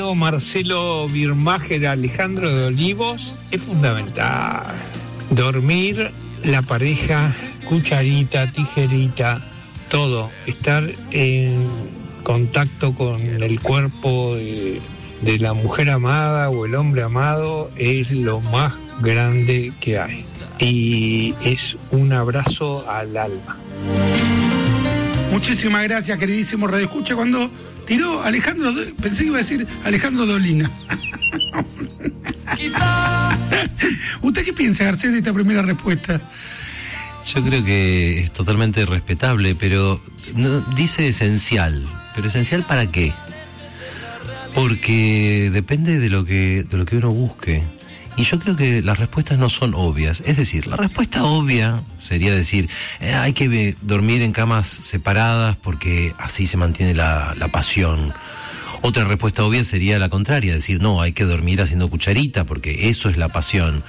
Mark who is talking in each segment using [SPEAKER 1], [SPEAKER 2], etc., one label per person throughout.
[SPEAKER 1] querido Marcelo Birmacher, Alejandro de Olivos, es fundamental. Dormir la pareja, cucharita, tijerita, todo. Estar en contacto con el cuerpo de la mujer amada o el hombre amado es lo más grande que hay. Y es un abrazo al alma.
[SPEAKER 2] Muchísimas gracias, queridísimo Radio Escucha. Cuando tiró Alejandro, pensé que iba a decir Alejandro Dolina. ¿Usted qué piensa, Garcés, de esta primera respuesta?
[SPEAKER 3] Yo creo que es totalmente respetable, pero no, dice esencial. ¿Pero esencial para qué? Porque depende de lo que uno busque. Y yo creo que las respuestas no son obvias. Es decir, la respuesta obvia sería decir, hay que dormir en camas separadas porque así se mantiene la pasión. Otra respuesta obvia sería la contraria, decir, no, hay que dormir haciendo cucharita porque eso es la pasión.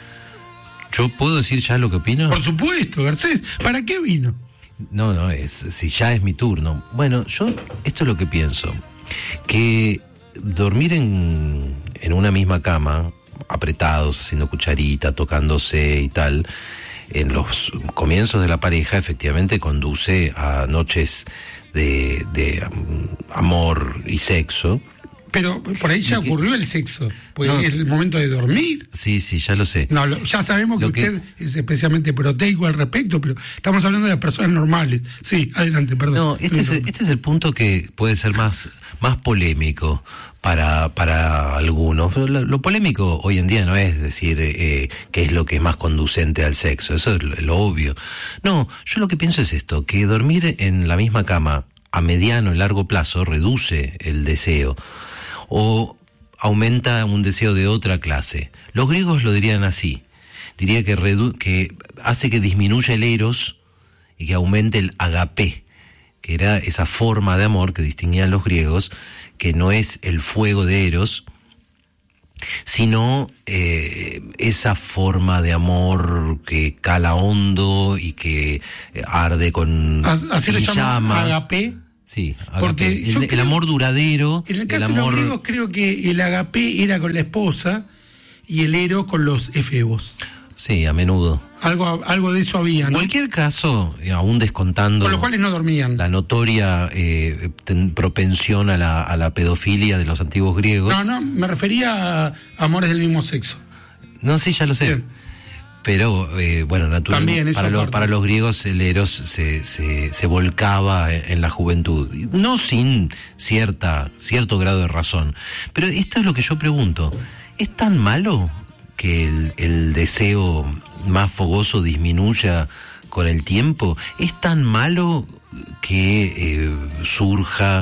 [SPEAKER 3] ¿Yo puedo decir ya lo que opino?
[SPEAKER 2] Por supuesto, Garcés. ¿Para qué vino?
[SPEAKER 3] No, si ya es mi turno. Bueno, yo esto es lo que pienso. Que dormir en una misma cama, apretados, haciendo cucharita, tocándose y tal, en los comienzos de la pareja efectivamente conduce a noches de amor y sexo.
[SPEAKER 2] Pero por ahí ya ocurrió el sexo, pues no, es el momento de dormir.
[SPEAKER 3] Sí, ya lo sé.
[SPEAKER 2] No, ya sabemos que usted es especialmente proteico al respecto, pero estamos hablando de las personas normales. Sí, adelante, perdón.
[SPEAKER 3] No, este es el punto que puede ser más polémico para algunos. Lo polémico hoy en día no es decir qué es lo que es más conducente al sexo, eso es lo obvio. No, yo lo que pienso es esto, que dormir en la misma cama a mediano y largo plazo reduce el deseo o aumenta un deseo de otra clase. Los griegos lo dirían así. Diría que hace que disminuya el eros y que aumente el agapé, que era esa forma de amor que distinguían los griegos, que no es el fuego de eros, sino esa forma de amor que cala hondo y que arde con
[SPEAKER 2] así le llama agapé.
[SPEAKER 3] Sí, porque el amor duradero.
[SPEAKER 2] En el caso de los griegos creo que el agapé era con la esposa y el eros con los efebos.
[SPEAKER 3] Sí, a menudo.
[SPEAKER 2] Algo de eso había, ¿no?
[SPEAKER 3] En cualquier caso, aún descontando...
[SPEAKER 2] Con los cuales no dormían.
[SPEAKER 3] La notoria propensión a la pedofilia de los antiguos griegos.
[SPEAKER 2] No, me refería a amores del mismo sexo.
[SPEAKER 3] No, sí, ya lo sé. Bien. Pero, bueno, naturalmente, para los griegos el eros se volcaba en la juventud. No sin cierto grado de razón. Pero esto es lo que yo pregunto. ¿Es tan malo que el deseo más fogoso disminuya con el tiempo? ¿Es tan malo que surja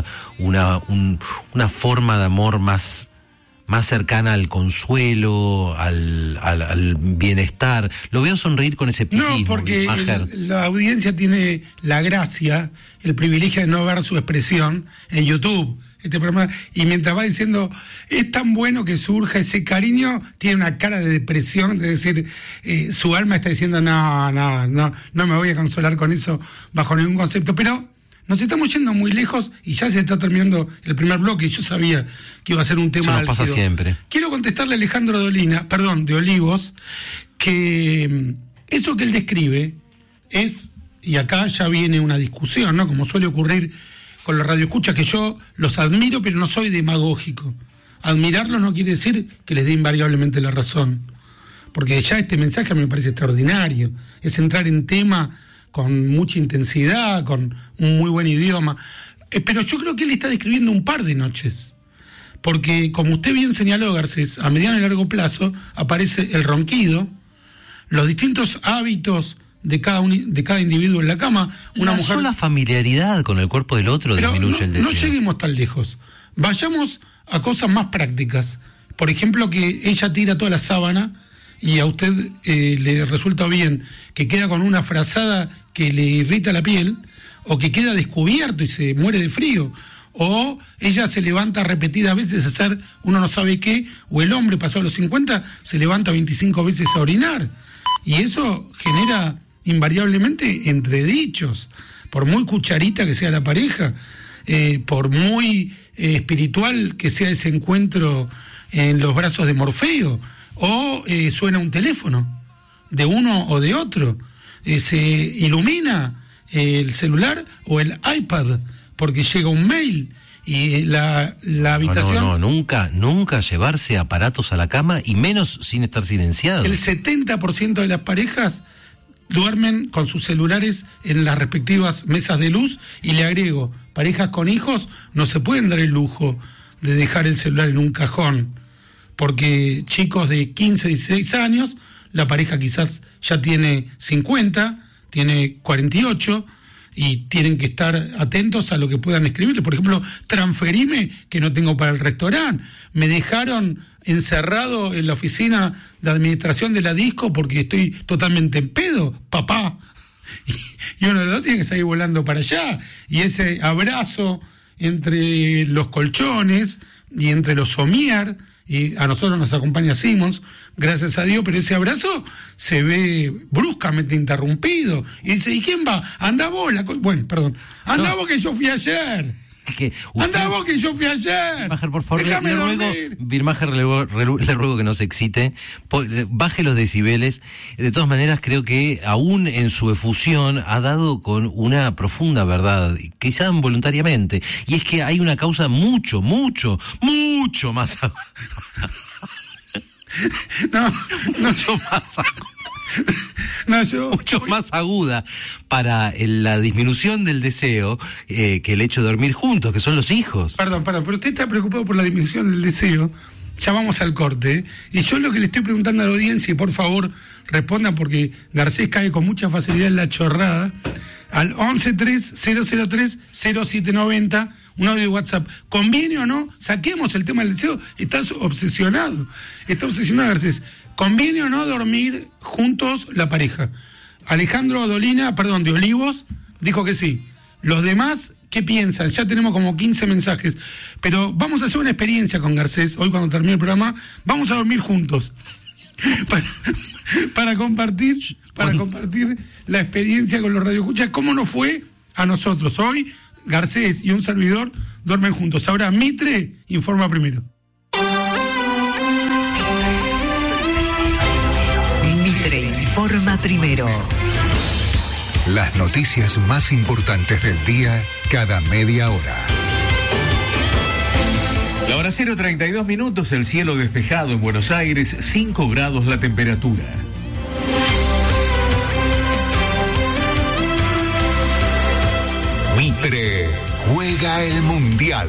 [SPEAKER 3] una forma de amor más cercana al consuelo, al bienestar? Lo veo sonreír con escepticismo.
[SPEAKER 2] No, porque la audiencia tiene la gracia, el privilegio de no ver su expresión en YouTube. Este programa, y mientras va diciendo, es tan bueno que surja ese cariño, tiene una cara de depresión, es decir, su alma está diciendo, no me voy a consolar con eso bajo ningún concepto. Pero nos estamos yendo muy lejos y ya se está terminando el primer bloque y yo sabía que iba a ser un tema.
[SPEAKER 3] Eso nos pasa siempre.
[SPEAKER 2] Quiero contestarle a Alejandro de Olivos, que eso que él describe es, y acá ya viene una discusión, ¿no? Como suele ocurrir con los radioescuchas, que yo los admiro, pero no soy demagógico. Admirarlos no quiere decir que les dé invariablemente la razón, porque ya este mensaje me parece extraordinario, es entrar en tema con mucha intensidad, con un muy buen idioma, pero yo creo que él está describiendo un par de noches, porque como usted bien señaló, Garcés, a mediano y largo plazo aparece el ronquido, los distintos hábitos de cada individuo en la cama. Una mujer,
[SPEAKER 3] sola familiaridad con el cuerpo del otro disminuye el deseo.
[SPEAKER 2] No lleguemos tan lejos. Vayamos a cosas más prácticas. Por ejemplo, que ella tira toda la sábana y a usted le resulta bien que queda con una frazada que le irrita la piel, o que queda descubierto y se muere de frío, o ella se levanta repetidas veces a hacer uno no sabe qué, o el hombre pasado los 50 se levanta 25 veces a orinar. Y eso genera invariablemente entredichos, por muy cucharita que sea la pareja. por muy espiritual que sea ese encuentro en los brazos de Morfeo, o suena un teléfono de uno o de otro, se ilumina el celular o el iPad porque llega un mail y la habitación...
[SPEAKER 3] Nunca llevarse aparatos a la cama, y menos sin estar silenciados.
[SPEAKER 2] El 70% de las parejas duermen con sus celulares en las respectivas mesas de luz, y le agrego, parejas con hijos no se pueden dar el lujo de dejar el celular en un cajón, porque chicos de 15, 16 años, la pareja quizás ya tiene 50, tiene 48, y tienen que estar atentos a lo que puedan escribirle. Por ejemplo, transferime que no tengo para el restaurante, me dejaron encerrado en la oficina de administración de la disco porque estoy totalmente en pedo, papá. Y uno de los dos tiene que salir volando para allá, y ese abrazo entre los colchones y entre los somier, y a nosotros nos acompaña Simmons, gracias a Dios, pero ese abrazo se ve bruscamente interrumpido, y dice, ¿y quién va? Andá vos, andá vos que yo fui ayer. Andá vos que yo fui ayer.
[SPEAKER 3] Birmacher, por favor, le ruego que no se excite, baje los decibeles. De todas maneras, creo que aún en su efusión ha dado con una profunda verdad, quizá involuntariamente, y es que hay una causa mucho más mucho más aguda para la disminución del deseo que el hecho de dormir juntos, que son los hijos.
[SPEAKER 2] Perdón, pero usted está preocupado por la disminución del deseo. Ya vamos al corte, y yo lo que le estoy preguntando a la audiencia, y por favor respondan porque Garcés cae con mucha facilidad en la chorrada, al 1130030790, un audio de WhatsApp. ¿Conviene o no? Saquemos el tema del deseo. Está obsesionado Garcés. ¿Conviene o no dormir juntos la pareja? Alejandro de Olivos, dijo que sí. Los demás, ¿qué piensan? Ya tenemos como 15 mensajes. Pero vamos a hacer una experiencia con Garcés. Hoy, cuando termine el programa, vamos a dormir juntos. Para compartir la experiencia con los radioescuchas. ¿Cómo nos fue a nosotros? Hoy, Garcés y un servidor duermen juntos. Ahora, Mitre informa primero.
[SPEAKER 4] Informa primero.
[SPEAKER 5] Las noticias más importantes del día cada media hora.
[SPEAKER 6] La hora 0:32, el cielo despejado en Buenos Aires, 5 grados la temperatura.
[SPEAKER 5] Mitre juega el Mundial.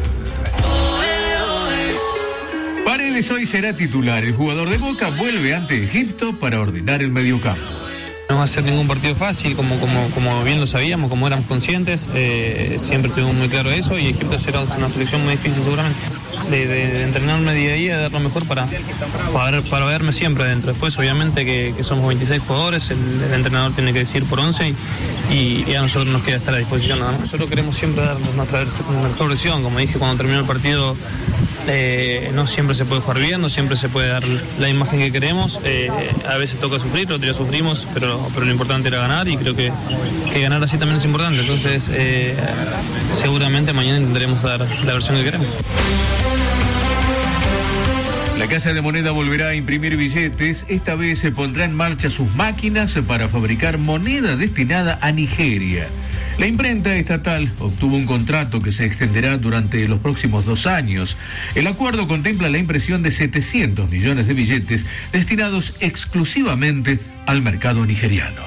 [SPEAKER 6] Paredes hoy será titular. El jugador de Boca vuelve ante Egipto para ordenar el mediocampo.
[SPEAKER 7] No va a ser ningún partido fácil, como bien lo sabíamos, como éramos conscientes, siempre tuvimos muy claro eso, y Egipto será una selección muy difícil seguramente, de entrenarme día a día, de dar lo mejor para verme siempre adentro. Después, obviamente, que somos 26 jugadores, el entrenador tiene que decidir por 11, y a nosotros nos queda estar a disposición nada más. Nosotros queremos siempre dar nuestra mejor versión, como dije cuando terminó el partido. No siempre se puede jugar bien, no siempre se puede dar la imagen que queremos, a veces toca sufrir, otros días sufrimos, pero lo importante era ganar, y creo que ganar así también es importante. Entonces seguramente mañana intentaremos dar la versión que queremos.
[SPEAKER 6] La Casa de Moneda volverá a imprimir billetes. Esta vez se pondrá en marcha sus máquinas para fabricar moneda destinada a Nigeria. La imprenta estatal obtuvo un contrato que se extenderá durante los próximos 2 años. El acuerdo contempla la impresión de 700 millones de billetes destinados exclusivamente al mercado nigeriano.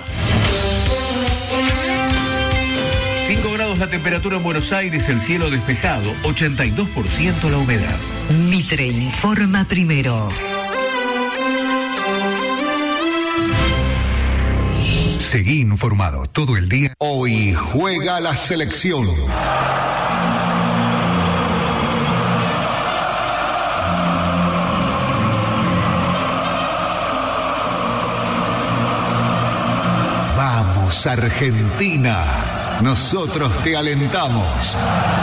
[SPEAKER 6] 5 grados la temperatura en Buenos Aires, el cielo despejado, 82% la humedad.
[SPEAKER 4] Mitre informa primero.
[SPEAKER 5] Seguí informado todo el día. Hoy juega la selección. Vamos, Argentina. Nosotros te alentamos.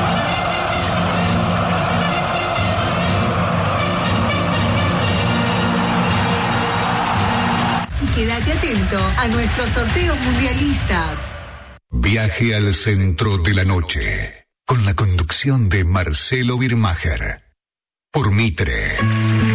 [SPEAKER 4] Quédate atento a nuestros sorteos mundialistas.
[SPEAKER 5] Viaje al centro de la noche. con la conducción de Marcelo Birmacher. Por Mitre.